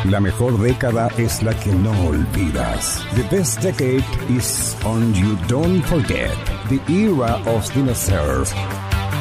La mejor década es la que no olvidas. The best decade is on you don't forget. The era of dinosaurs.